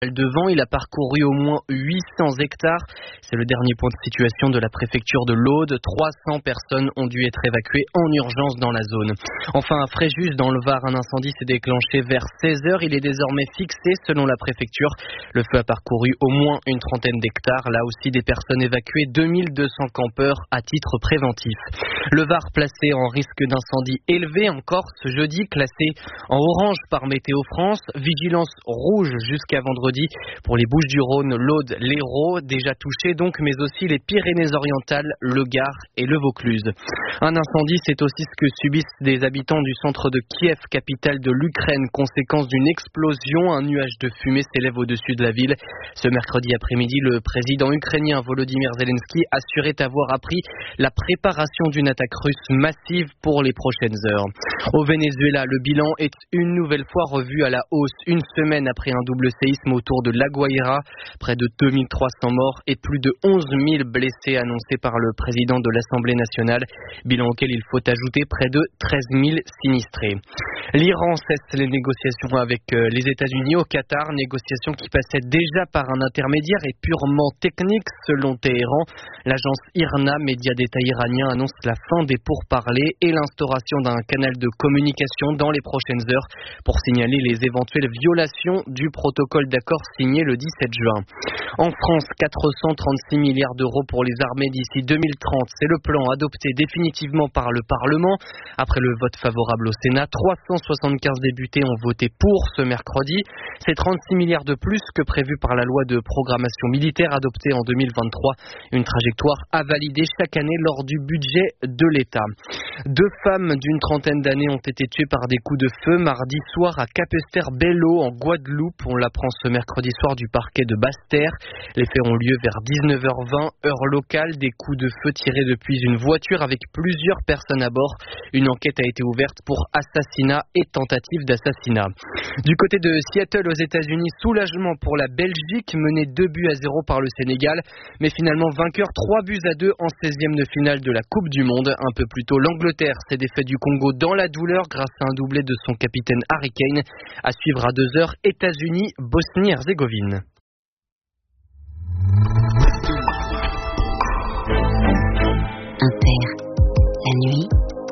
de vent, il a parcouru au moins 800 hectares. C'est le dernier point de situation de la préfecture de l'Aude. 300 personnes ont dû être évacuées en urgence dans la zone. Enfin, à Fréjus, dans le Var, un incendie s'est déclenché vers 16h. Il est désormais fixé selon la préfecture. Le feu a parcouru au moins une trentaine d'hectares. Là aussi, des personnes évacuées, 2200 campeurs à titre préventif. Le Var placé en risque d'incendie élevé encore ce jeudi, classé en orange par Météo France. Vigilance rouge jusqu'à vendredi pour les Bouches-du-Rhône, l'Aude, l'Hérault, déjà touchés donc, mais aussi les Pyrénées-Orientales, le Gard et le Vaucluse. Un incendie, c'est aussi ce que subissent des habitants du centre de Kiev, capitale de l'Ukraine, conséquence d'une explosion. Un nuage de fumée s'élève au-dessus de la ville. Ce mercredi après-midi, le président ukrainien Volodymyr Zelensky assurait avoir appris la préparation d'une attaque russe massive pour les prochaines heures. Au Venezuela, le bilan est une nouvelle fois revu à la hausse, une semaine après un double séisme autour de La Guaira, près de 2300 morts et plus de 11 000 blessés annoncés par le président de l'Assemblée nationale, bilan auquel il faut ajouter près de 13 000 sinistrés. L'Iran cesse les négociations avec les États-Unis au Qatar, négociations qui passaient déjà par un intermédiaire et purement technique selon Téhéran. L'agence IRNA, média d'État iranien, annonce la fin des pourparlers et l'instauration d'un canal de communication dans les prochaines heures pour signaler les éventuelles violations du protocole d'accord signé le 17 juin. En France, 436 milliards d'euros pour les armées d'ici 2030. C'est le plan adopté définitivement par le Parlement. Après le vote favorable au Sénat, 375 députés ont voté pour ce mercredi. C'est 36 milliards de plus que prévu par la loi de programmation militaire adoptée en 2023. Une trajectoire à valider chaque année lors du budget de l'État. 2 femmes d'une trentaine d'années ont été tuées par des coups de feu mardi soir à Capesterre-Belle-Eau en Guadeloupe. On l'apprend ce mercredi soir du parquet de Basse-Terre. Les faits ont lieu vers 19h20, heure locale. Des coups de feu tirés depuis une voiture avec plusieurs personnes à bord. Une enquête a été ouverte pour assassinat et tentative d'assassinat. Du côté de Seattle aux États-Unis, soulagement pour la Belgique, menée 2-0 par le Sénégal, mais finalement vainqueur 3-2 en 16e de finale de la Coupe du Monde. Un peu plus tôt, l'Angleterre s'est défait du Congo dans la douleur grâce à un doublé de son capitaine Harry Kane. À suivre à 2h, États-Unis, Bosnie-Herzégovine. Inter, la nuit,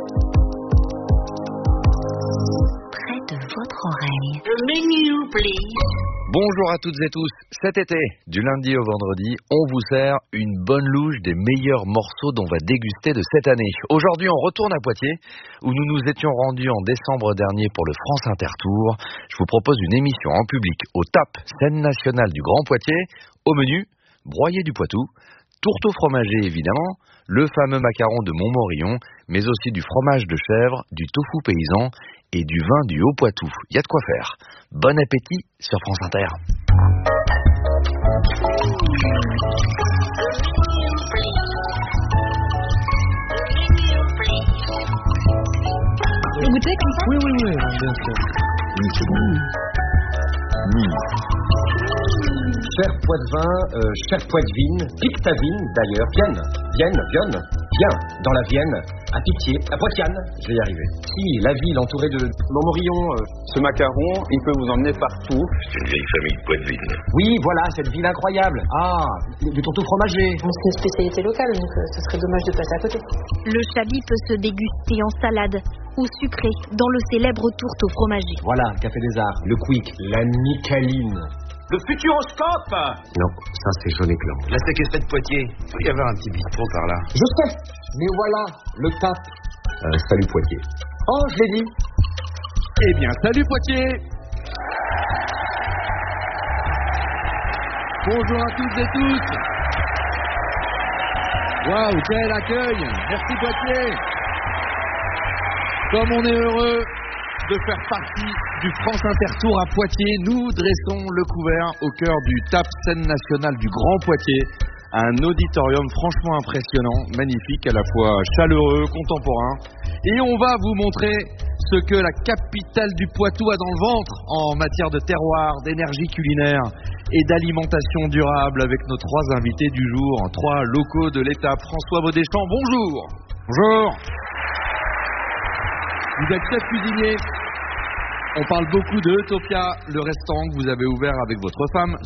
près de votre oreille. The menu, please. Bonjour à toutes et tous. Cet été, du lundi au vendredi, on vous sert une bonne louche des meilleurs morceaux dont on va déguster de cette année. Aujourd'hui, on retourne à Poitiers, où nous nous étions rendus en décembre dernier pour le France Inter Tour. Je vous propose une émission en public au TAP, scène nationale du Grand Poitiers. Au menu, broyé du Poitou, tourteau fromager évidemment, le fameux macaron de Montmorillon, mais aussi du fromage de chèvre, du tofu paysan et du vin du Haut-Poitou. Il y a de quoi faire. Bon appétit sur France Inter. Vous goûtez comme ça ? Oui, bien sûr. Une seconde. Cher poids de vin, cher poids de vigne, pique ta vigne d'ailleurs, viens, dans la Vienne, à Pitié, à Poitiane, je vais y arriver. Si, la ville entourée de Montmorillon. Ce macaron, il peut vous emmener partout. C'est une vieille famille de poids de vigne. Oui, voilà, cette ville incroyable. Ah, du tourteau fromager. C'est une spécialité locale, donc ce serait dommage de passer à côté. Le chablis peut se déguster en salade ou sucré dans le célèbre tourteau fromager. Voilà, le Café des Arts, le Quick, la Nicaline. Le Futuroscope. Non, ça c'est jaune éclat. La séquestrée de Poitiers. Il peut y avoir un petit bistrot par là. Je sais, mais voilà, le TAP. Salut Poitiers. Oh, je l'ai dit. Eh bien, salut Poitiers. Bonjour à toutes et tous. Waouh, quel accueil. Merci Poitiers. Comme on est heureux de faire partie du France Inter Tour à Poitiers, nous dressons le couvert au cœur du TAP scène nationale du Grand Poitiers, un auditorium franchement impressionnant, magnifique, à la fois chaleureux, contemporain, et on va vous montrer ce que la capitale du Poitou a dans le ventre en matière de terroir, d'énergie culinaire et d'alimentation durable avec nos 3 invités du jour, 3 locaux de l'État. François Baudéchamps, bonjour. Bonjour. Vous êtes chef cuisinier. On parle beaucoup de Utopia, le restaurant que vous avez ouvert avec votre femme